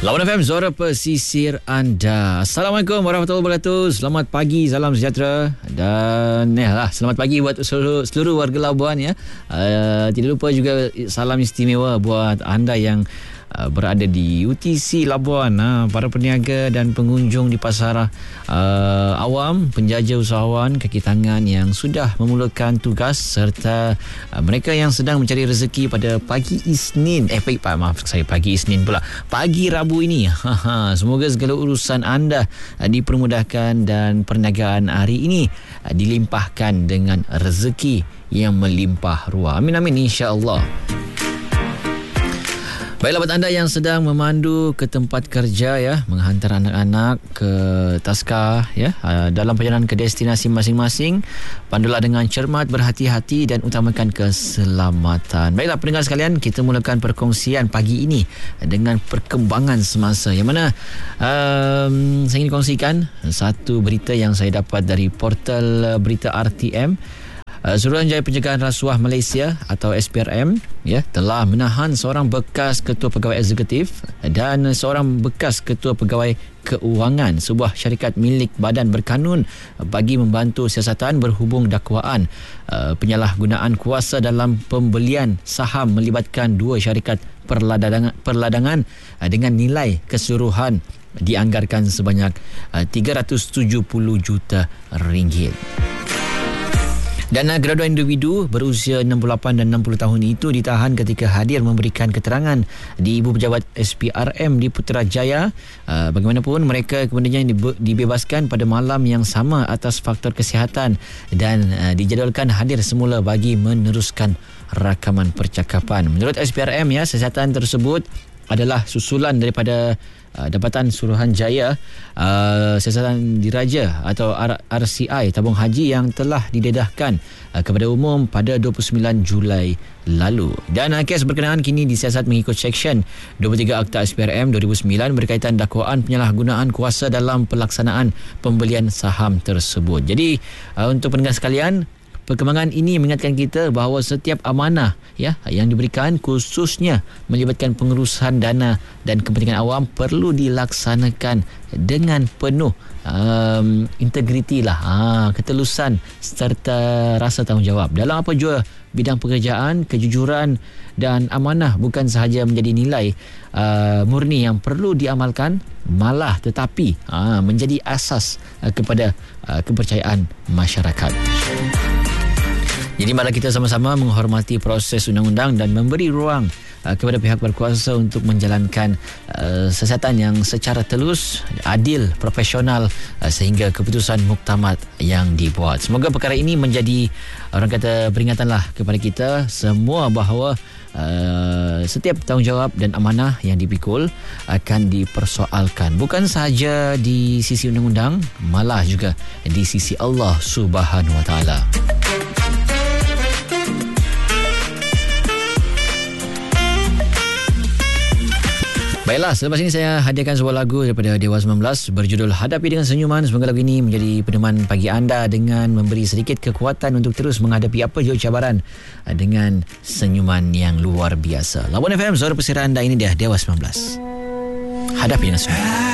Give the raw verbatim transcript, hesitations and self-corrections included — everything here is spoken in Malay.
Lawan F M, Suara Pesisir anda. Assalamualaikum warahmatullahi wabarakatuh. Selamat pagi, salam sejahtera. Dan ya lah, selamat pagi buat seluruh, seluruh warga Labuan ya. Uh, tidak lupa juga salam istimewa buat anda yang uh, berada di U T C Labuan, uh, para peniaga dan pengunjung di pasar uh, awam, penjajah usahawan kaki tangan yang sudah memulakan tugas, serta uh, mereka yang sedang mencari rezeki pada pagi Isnin. Eh, baik, maaf saya, pagi Isnin pula. Pagi Rabu ini. Semoga segala urusan anda uh, dipermudahkan dan perniagaan hari ini uh, dilimpahkan dengan rezeki yang melimpah ruah. Amin amin insya-Allah. Baiklah, buat anda yang sedang memandu ke tempat kerja ya, menghantar anak-anak ke taska ya, dalam perjalanan ke destinasi masing-masing, pandulah dengan cermat, berhati-hati dan utamakan keselamatan. Baiklah pendengar sekalian, kita mulakan perkongsian pagi ini dengan perkembangan semasa, yang mana um, saya ingin kongsikan satu berita yang saya dapat dari portal berita R T M. Uh, Suruhanjaya Pencegahan Rasuah Malaysia atau S P R M ya, telah menahan seorang bekas ketua pegawai eksekutif dan seorang bekas ketua pegawai keuangan sebuah syarikat milik badan berkanun bagi membantu siasatan berhubung dakwaan uh, penyalahgunaan kuasa dalam pembelian saham melibatkan dua syarikat perladangan, perladangan uh, dengan nilai keseluruhan dianggarkan sebanyak uh, tiga ratus tujuh puluh juta ringgit. Dan graduan individu berusia enam puluh lapan dan enam puluh tahun itu ditahan ketika hadir memberikan keterangan di Ibu Pejabat S P R M di Putrajaya. Uh, bagaimanapun, mereka kemudian dibebaskan pada malam yang sama atas faktor kesihatan dan uh, dijadualkan hadir semula bagi meneruskan rakaman percakapan. Menurut S P R M ya, siasatan tersebut adalah susulan daripada uh, Jabatan Suruhanjaya uh, Siasatan Diraja atau R C I Tabung Haji yang telah didedahkan uh, kepada umum pada dua puluh sembilan Julai lalu. Dan uh, kes berkenaan kini disiasat mengikut Seksyen dua puluh tiga Akta S P R M dua ribu sembilan berkaitan dakwaan penyalahgunaan kuasa dalam pelaksanaan pembelian saham tersebut. Jadi uh, untuk pendengar sekalian, perkembangan ini mengingatkan kita bahawa setiap amanah ya yang diberikan, khususnya melibatkan pengurusan dana dan kepentingan awam, perlu dilaksanakan dengan penuh um, integriti lah, ha, ketulusan serta rasa tanggungjawab. Dalam apa jua bidang pekerjaan, kejujuran dan amanah bukan sahaja menjadi nilai uh, murni yang perlu diamalkan, malah tetapi uh, menjadi asas uh, kepada uh, kepercayaan masyarakat. Jadi mari kita sama-sama menghormati proses undang-undang dan memberi ruang uh, kepada pihak berkuasa untuk menjalankan uh, siasatan yang secara telus, adil, profesional uh, sehingga keputusan muktamad yang dibuat. Semoga perkara ini menjadi, orang kata, peringatanlah kepada kita semua bahawa uh, setiap tanggungjawab dan amanah yang dipikul akan dipersoalkan, bukan sahaja di sisi undang-undang, malah juga di sisi Allah Subhanahu Wa Taala. Baiklah, selepas ini saya hadiahkan sebuah lagu daripada Dewa sembilan belas berjudul Hadapi Dengan Senyuman. Semoga lagu ini menjadi peneman pagi anda dengan memberi sedikit kekuatan untuk terus menghadapi apa jua cabaran dengan senyuman yang luar biasa. Lawan F M, Suara Pesisir anda, ini dia Dewa sembilan belas. Hadapi Dengan Senyuman.